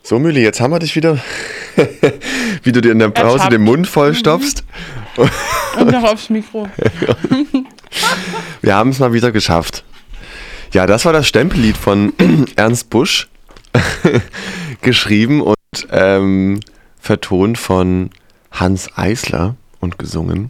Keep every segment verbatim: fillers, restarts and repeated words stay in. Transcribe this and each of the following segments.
So, Müli, jetzt haben wir dich wieder, wie du dir in der Pause Ertappt. den Mund vollstopfst. Mhm. Und noch aufs Mikro. Wir haben es mal wieder geschafft. Ja, das war das Stempellied von Ernst Busch, geschrieben und ähm, vertont von Hanns Eisler und gesungen.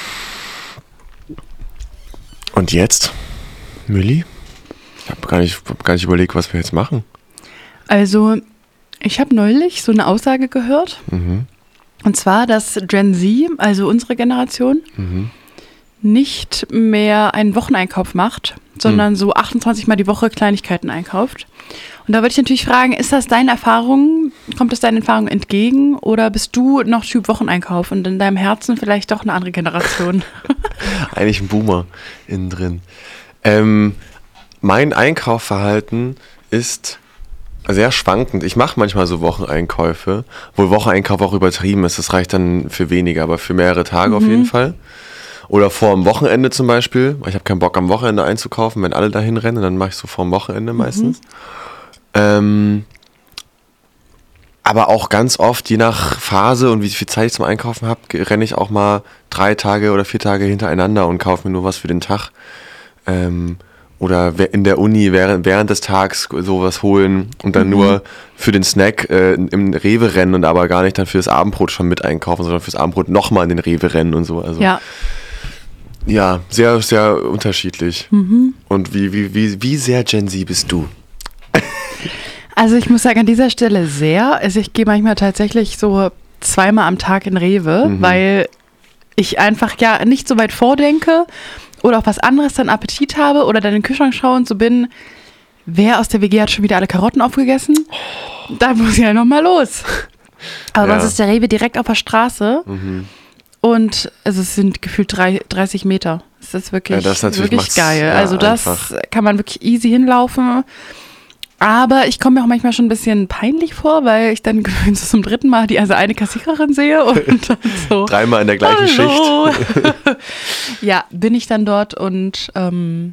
Und jetzt, Müli, ich habe gar nicht, hab gar nicht überlegt, was wir jetzt machen. Also, ich habe neulich so eine Aussage gehört. Mhm. Und zwar, dass Gen Z, also unsere Generation, Mhm. nicht mehr einen Wocheneinkauf macht, sondern Mhm. so achtundzwanzig Mal die Woche Kleinigkeiten einkauft. Und da würde ich natürlich fragen, ist das deine Erfahrung? Kommt das deinen Erfahrungen entgegen? Oder bist du noch Typ Wocheneinkauf und in deinem Herzen vielleicht doch eine andere Generation? Eigentlich ein Boomer innen drin. Ähm, mein Einkaufverhalten ist sehr schwankend. Ich mache manchmal so Wocheneinkäufe, wo Wocheneinkauf auch übertrieben ist. Das reicht dann für weniger, aber für mehrere Tage mhm. auf jeden Fall. Oder vor dem Wochenende zum Beispiel. Ich habe keinen Bock am Wochenende einzukaufen, wenn alle dahin rennen, dann mache ich so vor dem Wochenende meistens. Mhm. Ähm, aber auch ganz oft, je nach Phase und wie viel Zeit ich zum Einkaufen habe, renne ich auch mal drei Tage oder vier Tage hintereinander und kaufe mir nur was für den Tag. Ähm, oder in der Uni während, während des Tages sowas holen und dann mhm. nur für den Snack äh, im Rewe rennen und aber gar nicht dann fürs Abendbrot schon mit einkaufen, sondern fürs Abendbrot nochmal in den Rewe rennen und so. Also, ja. Ja, sehr, sehr unterschiedlich. Mhm. Und wie, wie, wie, wie sehr Gen Z bist du? Also ich muss sagen, an dieser Stelle sehr. Also ich gehe manchmal tatsächlich so zweimal am Tag in Rewe, mhm. weil ich einfach ja nicht so weit vordenke oder auf was anderes dann Appetit habe oder dann in den Kühlschrank schaue und so bin, wer aus der W G hat schon wieder alle Karotten aufgegessen? Oh. Da muss ich ja nochmal los. Aber ja. sonst ist der Rewe direkt auf der Straße mhm. und also es sind gefühlt drei, dreißig Meter. Das ist wirklich, ja, das ist wirklich geil. Ja, also das einfach. Kann man wirklich easy hinlaufen. Aber ich komme mir auch manchmal schon ein bisschen peinlich vor, weil ich dann gewöhnt so zum dritten Mal die also eine Kassiererin sehe und dann so. Dreimal in der gleichen Hallo. Schicht. Ja, bin ich dann dort und ähm,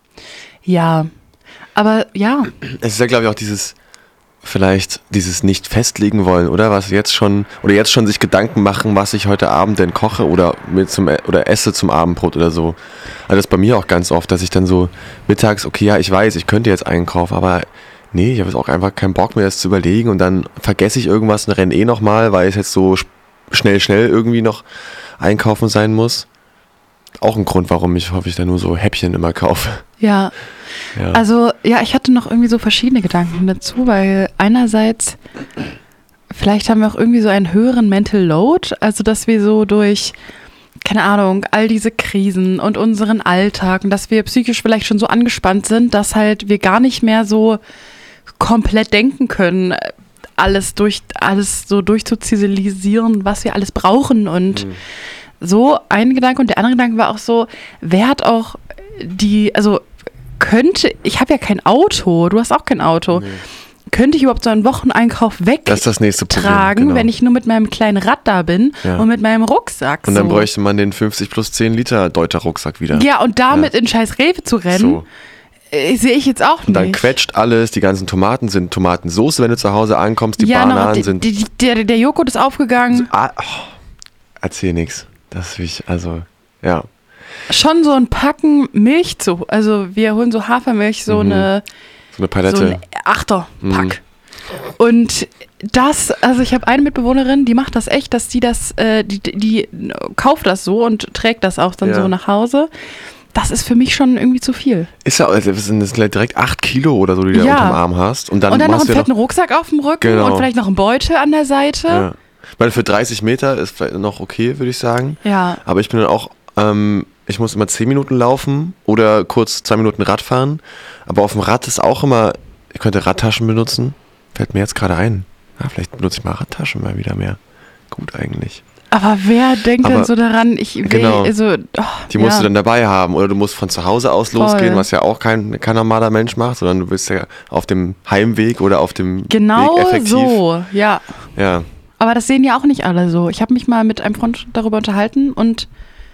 ja, aber ja. Es ist ja, glaube ich, auch dieses, vielleicht dieses nicht festlegen wollen, oder? Was jetzt schon, oder jetzt schon sich Gedanken machen, was ich heute Abend denn koche oder mit zum oder esse zum Abendbrot oder so. Also das ist bei mir auch ganz oft, dass ich dann so mittags, okay, ja, ich weiß, ich könnte jetzt einkaufen, aber nee, ich habe jetzt auch einfach keinen Bock mehr, das zu überlegen und dann vergesse ich irgendwas und renne eh nochmal, weil es jetzt so schnell, schnell irgendwie noch einkaufen sein muss. Auch ein Grund, warum ich hoffe, ich da nur so Häppchen immer kaufe. Ja. ja, also ja, ich hatte noch irgendwie so verschiedene Gedanken dazu, weil einerseits vielleicht haben wir auch irgendwie so einen höheren Mental Load, also dass wir so durch, keine Ahnung, all diese Krisen und unseren Alltag und dass wir psychisch vielleicht schon so angespannt sind, dass halt wir gar nicht mehr so komplett denken können, alles durch alles so durchzuziselisieren, was wir alles brauchen und mhm. so ein Gedanke. Und der andere Gedanke war auch so, wer hat auch die, also könnte, ich habe ja kein Auto, du hast auch kein Auto, nee. könnte ich überhaupt so einen Wocheneinkauf wegtragen, das ist das nächste Problem, genau. wenn ich nur mit meinem kleinen Rad da bin ja. und mit meinem Rucksack. Und dann so. bräuchte man den fünfzig plus zehn Liter Deuter Rucksack wieder. Ja, und damit ja. in scheiß Rewe zu rennen, so. äh, sehe ich jetzt auch nicht. Und dann quetscht alles, die ganzen Tomaten sind Tomatensoße, wenn du zu Hause ankommst, die ja, Bananen die, sind... Die, die, der, der Joghurt ist aufgegangen. So, ah, oh, erzähl nix. Das will ich, also, ja. Schon so ein Packen Milch zu, also wir holen so Hafermilch, so mhm. eine... So eine Palette. So ein Achterpack. Mhm. Und das, also ich habe eine Mitbewohnerin, die macht das echt, dass die das, äh, die, die kauft das so und trägt das auch dann ja. so nach Hause. Das ist für mich schon irgendwie zu viel. Ist ja, also das sind direkt acht Kilo oder so, die du ja. unterm Arm hast. Und dann, und dann noch einen fetten noch, Rucksack auf dem Rücken genau. und vielleicht noch einen Beutel an der Seite. Ja. Weil für dreißig Meter ist vielleicht noch okay, würde ich sagen. Ja. Aber ich bin dann auch, ähm, ich muss immer zehn Minuten laufen oder kurz zwei Minuten Rad fahren. Aber auf dem Rad ist auch immer, ich könnte Radtaschen benutzen. Fällt mir jetzt gerade ein. Ja, vielleicht benutze ich mal Radtaschen mal wieder mehr. Gut eigentlich. Aber wer denkt Aber denn so daran, ich will, genau. also, oh, die musst ja. du dann dabei haben. Oder du musst von zu Hause aus Voll. losgehen, was ja auch kein, kein normaler Mensch macht, sondern du bist ja auf dem Heimweg oder auf dem genau Weg effektiv. so, ja. Ja. Aber das sehen ja auch nicht alle so. Ich habe mich mal mit einem Freund darüber unterhalten und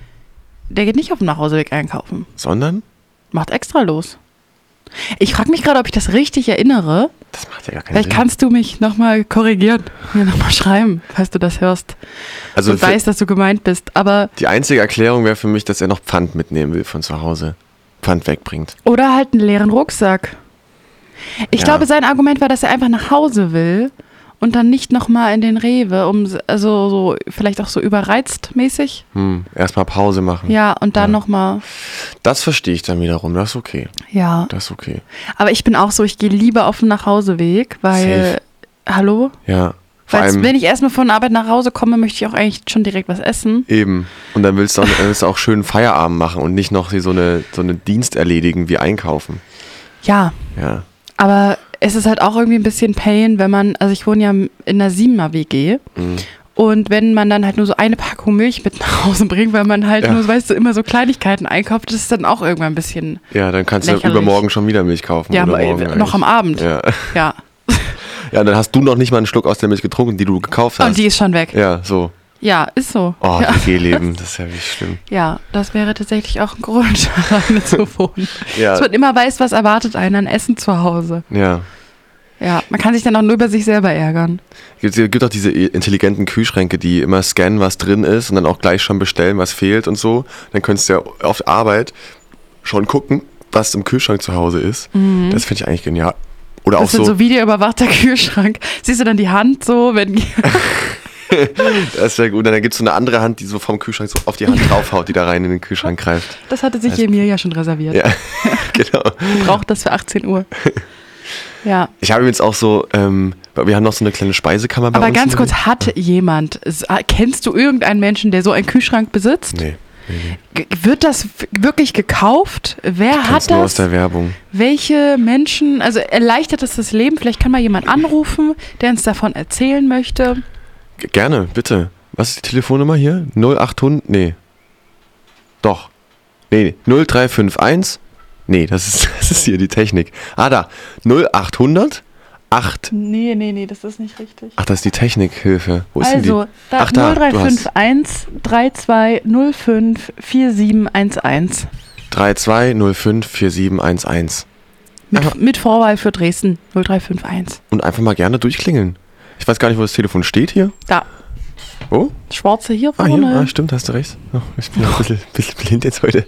der geht nicht auf dem Nachhauseweg einkaufen. Sondern? Macht extra los. Ich frage mich gerade, ob ich das richtig erinnere. Das macht macht ja gar keinen Vielleicht Sinn. kannst du mich nochmal korrigieren, mir nochmal schreiben, falls du das hörst. Also und weißt, dass du gemeint bist. Aber die einzige Erklärung wäre für mich, dass er noch Pfand mitnehmen will von zu Hause. Pfand wegbringt. oder halt einen leeren Rucksack. Ich Ja. glaube, sein Argument war, dass er einfach nach Hause will und dann nicht nochmal in den Rewe, um also so vielleicht auch so überreizt mäßig. Hm, erstmal Pause machen. Ja, und dann Ja. nochmal. Das verstehe ich dann wiederum. Das ist okay. Ja. Das ist okay. Aber ich bin auch so, ich gehe lieber auf den Nachhauseweg, weil, hallo? Ja. Vor Weil allem wenn ich erstmal von der Arbeit nach Hause komme, möchte ich auch eigentlich schon direkt was essen. eben. Und dann willst du auch, dann willst du auch schön Feierabend machen und nicht noch so eine, so eine Dienst erledigen wie einkaufen. Ja, Ja. aber es ist halt auch irgendwie ein bisschen Pain, wenn man, also ich wohne ja in einer Siebener-W G Mhm. und wenn man dann halt nur so eine Packung Milch mit nach Hause bringt, weil man halt Ja. nur, weißt du, immer so Kleinigkeiten einkauft, das ist dann auch irgendwann ein bisschen, Ja, dann kannst Lächerlich. du übermorgen schon wieder Milch kaufen. ja, oder aber, morgen äh, noch eigentlich. am Abend. Ja. Ja. Ja, dann hast du noch nicht mal einen Schluck aus der Milch getrunken, die du gekauft hast. Und die ist schon weg. ja, so. Ja, ist so. Oh, ja. W G-Leben, das ist ja wirklich schlimm. ja, das wäre tatsächlich auch ein Grund, alleine zu wohnen. Ja, Dass man immer weiß, was erwartet einen an Essen zu Hause. ja. Ja, man kann sich dann auch nur über sich selber ärgern. Es gibt auch diese intelligenten Kühlschränke, die immer scannen, was drin ist und dann auch gleich schon bestellen, was fehlt und so. Dann könntest du ja auf Arbeit schon gucken, was im Kühlschrank zu Hause ist. Das finde ich eigentlich genial. Oder Das auch ist so, so videoüberwachter Kühlschrank. Siehst du dann die Hand so, wenn das wäre gut. Und dann gibt es so eine andere Hand, die so vom Kühlschrank so auf die Hand draufhaut, die da rein in den Kühlschrank greift. das hatte sich Also- Emilia schon reserviert. Ja, genau. Braucht das für achtzehn Uhr. Ja, Ich habe jetzt auch so, ähm, wir haben noch so eine kleine Speisekammer bei aber uns. ganz in- kurz, hat jemand, s- kennst du irgendeinen Menschen, der so einen Kühlschrank besitzt? Nee, nee, nee. G- Wird das w- wirklich gekauft? Wer Kenn's hat nur aus das? der Werbung. Welche Menschen, also erleichtert es das Leben? Vielleicht kann mal jemand anrufen, der uns davon erzählen möchte. G- Gerne, bitte. Was ist die Telefonnummer hier? null achthundert, nee. Doch. Nee, null drei fünf eins. Nee, das ist, das ist hier die Technik. Ah, da. null achthundert acht. Nee, nee, nee, das ist nicht richtig. Ach, das ist die Technikhilfe. Wo ist denn Also, die? da, Ach, da, null drei du fünf hast- eins drei zwei null fünf vier sieben eins eins. drei zwei null fünf vier sieben eins eins. Mit, Einfach- mit Vorwahl für Dresden null drei fünf eins. Und einfach mal gerne durchklingeln. Ich weiß gar nicht, wo das Telefon steht hier. Da, Oh? schwarze hier Ah, vorne. hier. Ah, stimmt, hast du recht. Oh, ich bin ein bisschen, bisschen blind jetzt heute.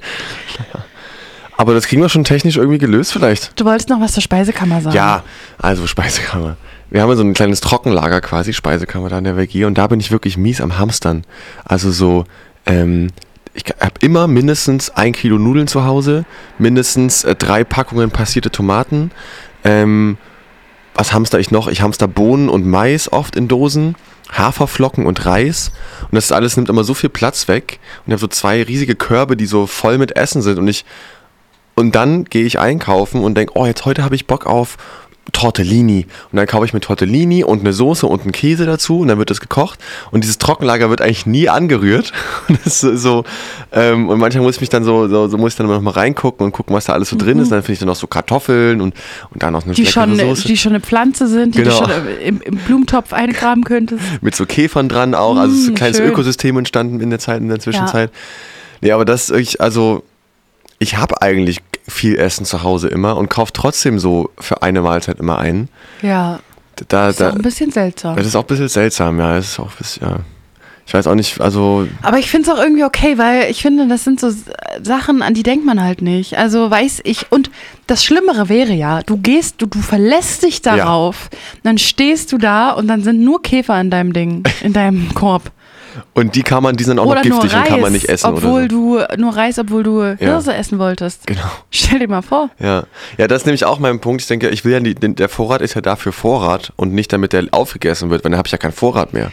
Aber das kriegen wir schon technisch irgendwie gelöst vielleicht. Du wolltest noch was zur Speisekammer sagen. Ja, also Speisekammer. Wir haben ja so ein kleines Trockenlager quasi, Speisekammer da in der W G und da bin ich wirklich mies am Hamstern. Also so, ähm, ich habe immer mindestens ein Kilo Nudeln zu Hause, mindestens äh, drei Packungen passierte Tomaten. Ähm, was hamster ich noch? Ich hamster Bohnen und Mais oft in Dosen, Haferflocken und Reis. Und das alles nimmt immer so viel Platz weg. Und ich habe so zwei riesige Körbe, die so voll mit Essen sind. Und ich und dann gehe ich einkaufen und denke, oh, jetzt heute habe ich Bock auf Tortellini. Und dann kaufe ich mir Tortellini und eine Soße und einen Käse dazu und dann wird das gekocht. Und dieses Trockenlager wird eigentlich nie angerührt. Und, das ist so, ähm, und manchmal muss ich mich dann so, so, so muss ich dann noch mal reingucken und gucken, was da alles so drin ist. Dann finde ich dann noch so Kartoffeln und, und dann noch eine Die leckere schon, Soße. die schon eine Pflanze sind, die Genau. du schon im, im Blumentopf eingraben könntest. Mit so Käfern dran auch. Also es ist ein Mm, kleines schön. Ökosystem entstanden in der Zeit, in der Zwischenzeit. Nee, aber das ist wirklich, also ich habe eigentlich viel Essen zu Hause immer und kaufe trotzdem so für eine Mahlzeit immer ein. Ja, Da, ist da, auch ein bisschen seltsam. das ist auch ein bisschen seltsam, ja. Das ist auch ein bisschen, ja. Ich weiß auch nicht, also Aber ich finde es auch irgendwie okay, weil ich finde, das sind so S- Sachen, an die denkt man halt nicht. Also weiß ich, und das Schlimmere wäre ja, du gehst, du, du verlässt dich darauf, dann stehst du da und dann sind nur Käfer in deinem Ding, in deinem Korb. und die kann man, die sind auch Oder noch giftig nur Reis, und kann man nicht essen obwohl oder so. du, nur Reis, obwohl du Hirse essen wolltest. Genau. Stell dir mal vor. Ja. Ja, das ist nämlich auch mein Punkt. Ich denke, ich will ja, die, der Vorrat ist ja dafür Vorrat und nicht damit der aufgegessen wird, weil dann habe ich ja keinen Vorrat mehr.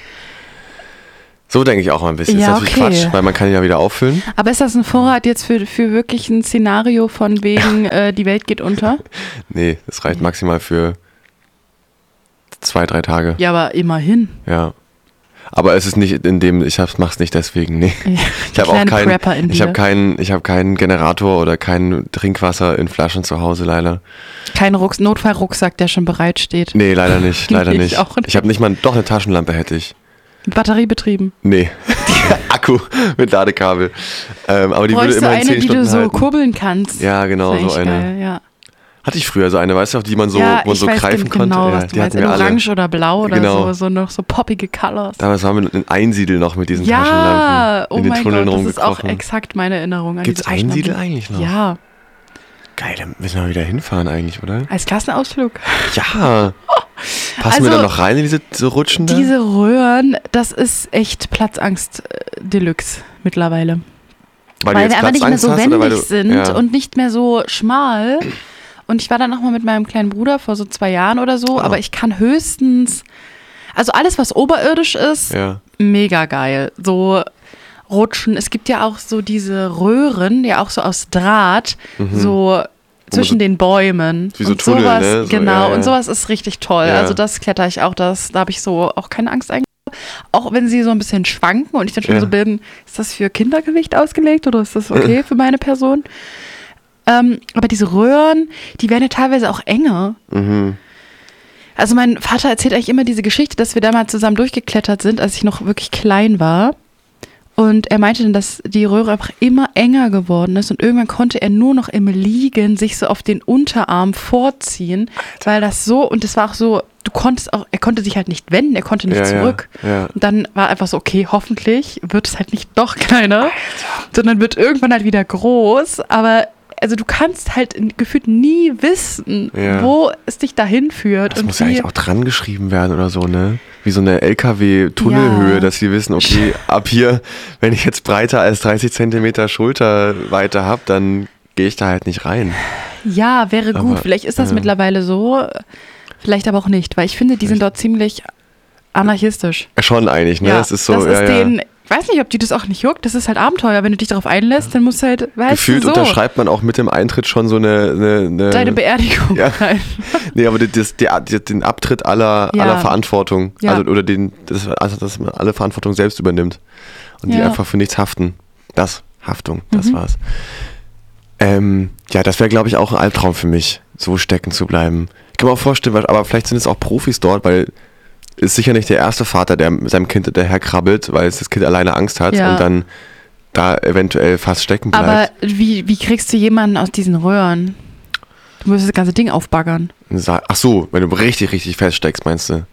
So denke ich auch mal ein bisschen. Ja, das ist natürlich okay. Quatsch, weil man kann ihn ja wieder auffüllen. Aber ist das ein Vorrat jetzt für, für wirklich ein Szenario von wegen, äh, die Welt geht unter? Nee, das reicht maximal für zwei, drei Tage. Ja, aber immerhin. Ja. Aber es ist nicht in dem, ich mach's nicht deswegen, nee. Ja, Ich habe auch kleine keinen, Prepper in ich dir. habe keinen, ich habe keinen Generator oder kein Trinkwasser in Flaschen zu Hause leider. Kein Rucks Notfallrucksack, der schon bereit steht. Nee, leider nicht, leider Ich nicht. auch nicht. Ich habe nicht mal, doch eine Taschenlampe hätte ich. Batteriebetrieben. Nee, Akku mit Ladekabel. Ähm, aber die würde Bräuchst du immer in eine, zehn die Stunden du so halten. kurbeln kannst? Ja, genau, Das ist so eigentlich eine. geil, ja. Hatte ich früher so eine, weißt du, auf die man so, ja, wo man so greifen genau, konnte. Was ja, du die meinst, hatten in wir Orange alle. oder Blau oder Genau. so, so noch so poppige Colors. Damals waren wir in Einsiedel noch mit diesen Ja, Taschenlampen oh in den mein Tunneln Gott, das ist auch rumgekrochen. exakt meine Erinnerung an Gibt's diese Taschenlampen. Einsiedel eigentlich noch? Ja, Geil, dann müssen wir wieder hinfahren eigentlich, oder? als Klassenausflug. Ja. Passen Also, wir da noch rein in diese so Rutschen da? Diese Röhren, das ist echt Platzangst äh, Deluxe mittlerweile. weil Weil du wir jetzt einfach nicht mehr Platzangst so hast, oder weil wendig du, sind ja. und nicht mehr so schmal. Und ich war dann auch mal mit meinem kleinen Bruder vor so zwei Jahren oder so, Ah. aber ich kann höchstens, also alles, was oberirdisch ist, Ja. mega geil. So rutschen. Es gibt ja auch so diese Röhren, ja auch so aus Draht, so zwischen so- den Bäumen. Wie so und Tunnel, sowas, ne? So, genau, ja, ja. und sowas ist richtig toll. Ja. Also das kletter ich auch, das, da habe ich so auch keine Angst eigentlich. Auch wenn sie so ein bisschen schwanken und ich dann schon Ja. so bin, ist das für Kindergewicht ausgelegt oder ist das okay für meine Person? Ähm, aber diese Röhren, die werden ja teilweise auch enger. Mhm. Also mein Vater erzählt eigentlich immer diese Geschichte, dass wir da mal zusammen durchgeklettert sind, als ich noch wirklich klein war. Und er meinte dann, dass die Röhre einfach immer enger geworden ist und irgendwann konnte er nur noch im Liegen sich so auf den Unterarm vorziehen, weil das so, und das war auch so, du konntest auch, er konnte sich halt nicht wenden, er konnte nicht Ja, zurück. Ja, ja. Und dann war einfach so, okay, hoffentlich wird es halt nicht noch kleiner, sondern wird irgendwann halt wieder groß, aber also du kannst halt gefühlt nie wissen, Ja. wo es dich dahin führt. Das und muss ja wie, eigentlich auch dran geschrieben werden oder so, ne? Wie so eine L K W-Tunnelhöhe, Ja. dass sie wissen, okay, ab hier, wenn ich jetzt breiter als dreißig Zentimeter Schulterweite habe, dann gehe ich da halt nicht rein. Ja, wäre gut. Aber, Vielleicht ist das ja. mittlerweile so, vielleicht aber auch nicht, weil ich finde, die sind dort ziemlich anarchistisch. Schon eigentlich, ne? Ja, Es ist so, das ja, ist ja. denen, ich weiß nicht, ob die das auch nicht juckt, das ist halt Abenteuer. Wenn du dich darauf einlässt, dann musst du halt, weißt Gefühlt du, so, unterschreibt man auch mit dem Eintritt schon so eine... eine, eine deine Beerdigung. Ja. rein. Nee, aber das, die, die, den Abtritt aller, Ja. aller Verantwortung. Ja. Also, oder den, das, also, dass man alle Verantwortung selbst übernimmt. Und die Ja. einfach für nichts haften. Das, Haftung, das Mhm. war's. Ähm, ja, das wäre, glaube ich, auch ein Albtraum für mich, so stecken zu bleiben. Ich kann mir auch vorstellen, weil- aber vielleicht sind es auch Profis dort, weil ist sicher nicht der erste Vater, der mit seinem Kind daherkrabbelt, weil es das Kind alleine Angst hat Ja. und dann da eventuell fast stecken bleibt. Aber wie, wie kriegst du jemanden aus diesen Röhren? Du musst das ganze Ding aufbaggern. Sa- Ach so, wenn du richtig, richtig feststeckst, meinst du?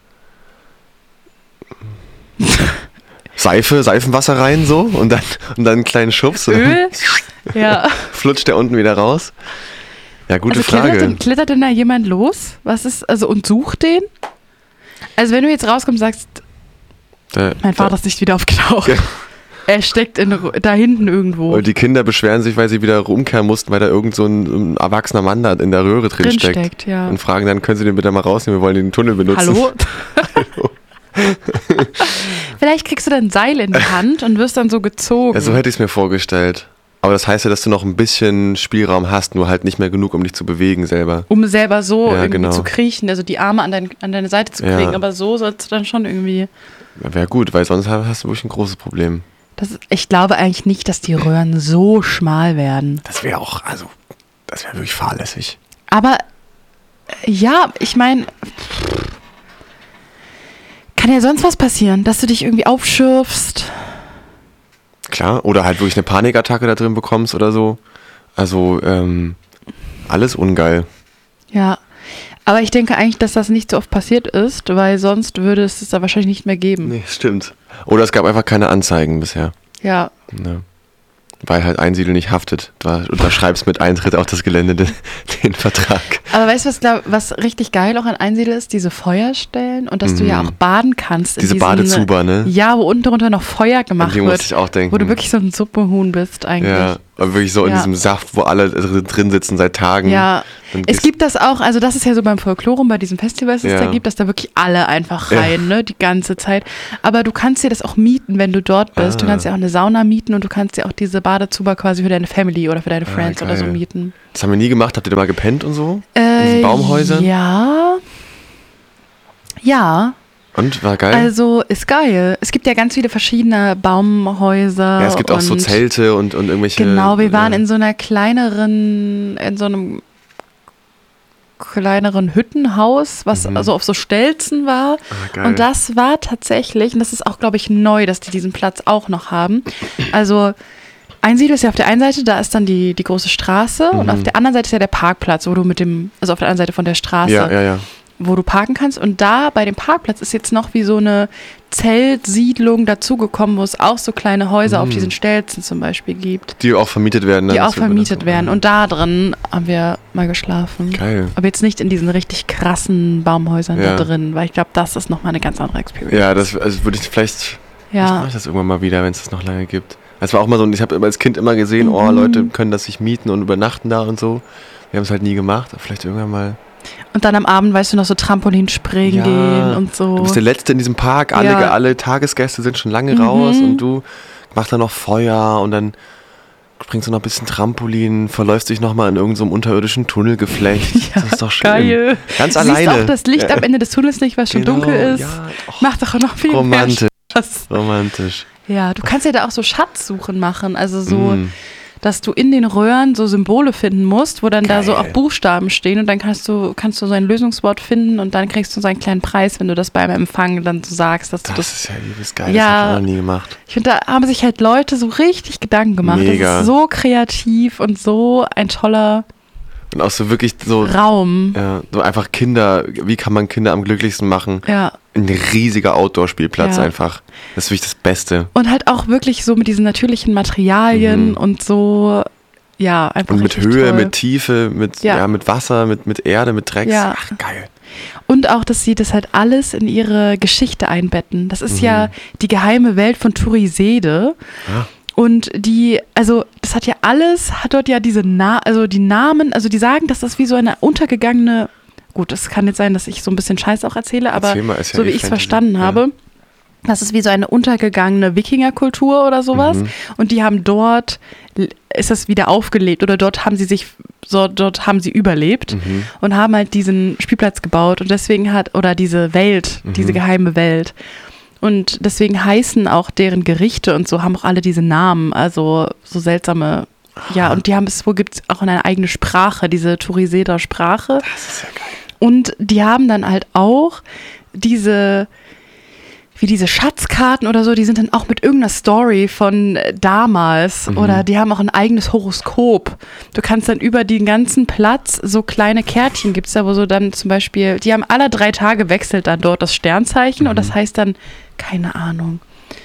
Seife, Seifenwasser rein so und dann, und dann einen kleinen Schubs und dann Öl? Ja. flutscht der unten wieder raus. Ja, gute Also klettert Frage. denn, klettert denn da jemand los? Was ist, also und sucht den? Also wenn du jetzt rauskommst und sagst, Da, mein Vater ist nicht wieder aufgetaucht. Ja. Er steckt in, da hinten irgendwo. Und die Kinder beschweren sich, weil sie wieder rumkehren mussten, weil da irgend so ein, ein erwachsener Mann da in der Röhre drin, Drin steckt. steckt, ja. Und fragen dann, können Sie den bitte mal rausnehmen, wir wollen den Tunnel benutzen. Hallo? Vielleicht kriegst du dann ein Seil in die Hand und wirst dann so gezogen. Ja, so hätte ich es mir vorgestellt. Aber das heißt ja, dass du noch ein bisschen Spielraum hast, nur halt nicht mehr genug, um dich zu bewegen selber. um selber so Ja, irgendwie genau. zu kriechen, also die Arme an, dein, an deine Seite zu Ja. kriegen. Aber so sollst du dann schon irgendwie. Wäre gut, weil sonst hast du wirklich ein großes Problem. Das ist, ich glaube eigentlich nicht, dass die Röhren so schmal werden. Das wäre auch, also, das wäre wirklich fahrlässig. Aber äh, ja, ich meine, kann ja sonst was passieren, dass du dich irgendwie aufschürfst. Klar, oder halt wirklich eine Panikattacke da drin bekommst oder so. Also, ähm, alles ungeil. Ja. Aber ich denke eigentlich, dass das nicht so oft passiert ist, weil sonst würde es es da wahrscheinlich nicht mehr geben. Nee, stimmt. Oder es gab einfach keine Anzeigen bisher. Ja. Ne? Weil halt Einsiedel nicht haftet. Du unterschreibst mit Eintritt auf das Gelände den, den Vertrag. Aber weißt du, was, glaub, was richtig geil auch an Einsiedel ist? Diese Feuerstellen und dass du ja auch baden kannst. in Diese diesen- Badezuber, ne? Ja, wo unten drunter noch Feuer gemacht An die wird. musste ich auch denken. Wo du wirklich so ein Suppehuhn bist eigentlich. Ja, aber wirklich so in Ja. diesem Saft, wo alle drin drin sitzen seit Tagen. Ja, Dann es gehst- gibt das auch, also das ist ja so beim Folklorum, bei diesen Festivals, es Ja. da gibt, dass da wirklich alle einfach Ja. rein, ne, die ganze Zeit. Aber du kannst dir das auch mieten, wenn du dort bist. Du Ah. kannst dir auch eine Sauna mieten und du kannst dir auch diese Badezuber quasi für deine Family oder für deine Friends oder so geil. mieten. Das haben wir nie gemacht. Habt ihr da mal gepennt und so? Äh, diesen Baumhäusern? Ja. Ja, Und, war geil? also ist geil. Es gibt ja ganz viele verschiedene Baumhäuser. ja, es gibt auch so und- Zelte und, und irgendwelche... Genau, wir waren äh, in so einer kleineren, in so einem kleineren Hüttenhaus, was Mhm. also auf so Stelzen war. Ah, geil. Und das war tatsächlich, und das ist auch, glaube ich, neu, dass die diesen Platz auch noch haben. Also Einsiedel ist ja auf der einen Seite, da ist dann die, die große Straße Mhm. und auf der anderen Seite ist ja der Parkplatz, wo du mit dem, also auf der anderen Seite von der Straße, Ja, ja, ja. wo du parken kannst. Und da bei dem Parkplatz ist jetzt noch wie so eine Zeltsiedlung dazugekommen, wo es auch so kleine Häuser Mhm. auf diesen Stelzen zum Beispiel gibt, Die auch vermietet werden. die dann auch zur vermietet Übernachtung. werden. Und da drin haben wir mal geschlafen. Geil. Aber jetzt nicht in diesen richtig krassen Baumhäusern Ja. da drin, weil ich glaube, das ist nochmal eine ganz andere Experience. Ja, das also würde ich vielleicht, vielleicht ja. mache ich das irgendwann mal wieder, wenn es das noch lange gibt. Das war auch mal so, ich habe als Kind immer gesehen, Mhm. oh, Leute können das sich mieten und übernachten da und so. Wir haben es halt nie gemacht, aber vielleicht irgendwann mal. Und dann am Abend, weißt du, noch so Trampolinspringen Ja, gehen und so. Du bist der Letzte in diesem Park, alle, Ja. alle Tagesgäste sind schon lange Mhm. raus und du machst da noch Feuer und dann springst du noch ein bisschen Trampolin, verläufst dich nochmal in irgendeinem so einem unterirdischen Tunnelgeflecht. Ja, Das ist doch schön. geil. Ganz Du alleine. siehst auch das Licht Ja. am Ende des Tunnels nicht, weil es schon Genau, dunkel ist. Ja, oh, Macht doch noch viel romantisch, mehr Spaß. romantisch. Ja, du kannst ja da auch so Schatzsuchen machen, also so, Mm. dass du in den Röhren so Symbole finden musst, wo dann da so Geil. auch Buchstaben stehen und dann kannst du, kannst du so ein Lösungswort finden und dann kriegst du so einen kleinen Preis, wenn du das beim Empfang dann so sagst, dass du Das das. ist ja übelst geil, Ja. das habe ich noch nie gemacht. Ich finde, da haben sich halt Leute so richtig Gedanken gemacht. Mega. Das ist so kreativ und so ein toller Und auch so wirklich so, Raum. ja, so einfach Kinder, wie kann man Kinder am glücklichsten machen? Ja. Ein riesiger Outdoor-Spielplatz Ja. einfach. Das ist wirklich das Beste. Und halt auch wirklich so mit diesen natürlichen Materialien Mhm. und so, ja, einfach Und mit richtig Höhe, toll. mit Tiefe, mit, ja. Ja. mit Wasser, mit, mit Erde, mit Drecks. Ja. Ach, geil. Und auch, dass sie das halt alles in ihre Geschichte einbetten. Das ist Mhm. ja die geheime Welt von Turisede. Ja. Und die, also das hat ja alles, hat dort ja diese, Na also die Namen, also die sagen, dass das wie so eine untergegangene, gut, es kann jetzt sein, dass ich so ein bisschen Scheiß auch erzähle, aber Erzähl mal, ist ja so eh wie ich es Fantasy. verstanden Ja. habe, das ist wie so eine untergegangene Wikingerkultur oder sowas. Mhm. Und die haben dort, ist das wieder aufgelebt oder dort haben sie sich, so, dort haben sie überlebt Mhm. und haben halt diesen Spielplatz gebaut und deswegen hat, oder diese Welt, Mhm. diese geheime Welt. Und deswegen heißen auch deren Gerichte und so, haben auch alle diese Namen, also so seltsame, ja, und die haben es, wo gibt es auch eine eigene Sprache, diese Turiseder Sprache. Das ist ja geil. Und die haben dann halt auch diese, wie diese Schatzkarten oder so, die sind dann auch mit irgendeiner Story von damals Mhm. oder die haben auch ein eigenes Horoskop. Du kannst dann über den ganzen Platz so kleine Kärtchen gibt's da, wo so dann zum Beispiel, die haben alle drei Tage wechselt dann dort das Sternzeichen und das heißt dann, keine Ahnung.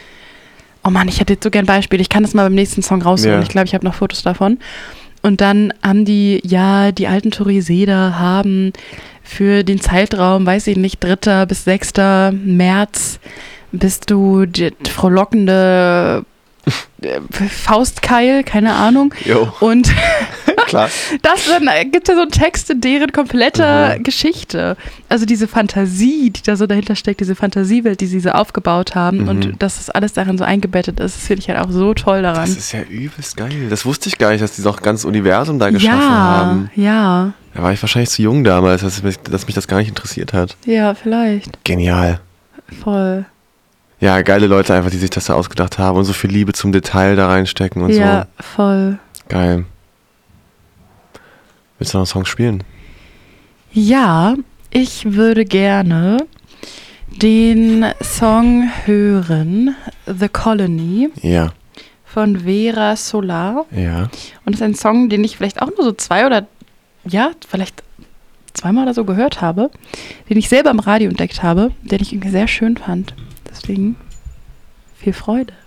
Oh Mann, ich hätte jetzt so gern Beispiel. Ich kann das mal beim nächsten Song rausholen. Ja. Ich glaube, ich habe noch Fotos davon. Und dann haben die, ja, die alten Turiseder haben für den Zeitraum, weiß ich nicht, dritter bis sechster März bist du die frohlockende äh, Faustkeil, keine Ahnung. Jo, Und klar. das dann gibt ja so einen Text in deren kompletter Mhm. Geschichte. Also diese Fantasie, die da so dahinter steckt, diese Fantasiewelt, die sie so aufgebaut haben Mhm. und dass das alles darin so eingebettet ist, das finde ich halt auch so toll daran. Das ist ja übelst geil. Das wusste ich gar nicht, dass die doch ganz Universum da geschaffen ja, haben. ja, Da war ich wahrscheinlich zu jung damals, dass mich, dass mich das gar nicht interessiert hat. ja, vielleicht. Genial. Voll. Ja, geile Leute einfach, die sich das da ausgedacht haben und so viel Liebe zum Detail da reinstecken und Ja, voll. so. Geil. Willst du noch einen Song spielen? Ja, ich würde gerne den Song hören, The Colony Ja. von Vera Solar. Ja. Und das ist ein Song, den ich vielleicht auch nur so zwei oder, ja, vielleicht zweimal oder so gehört habe, den ich selber im Radio entdeckt habe, den ich irgendwie sehr schön fand. Deswegen viel Freude.